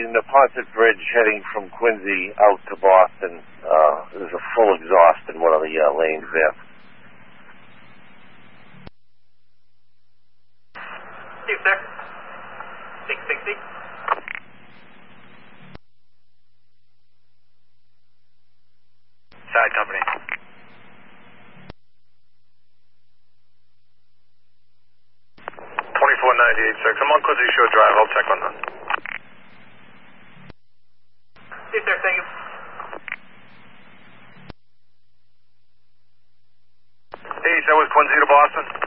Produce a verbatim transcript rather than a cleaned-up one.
in the Ponset Bridge heading from Quincy out to Boston. Uh, there's a full exhaust in one of the uh, lanes there. Steve, sir. six sixty. Side company. twenty-four ninety-eight, six. I'm on Quincy Shore Drive. I'll check on that. Yes, sir. Thank you. Hey, that was Quincy to Boston.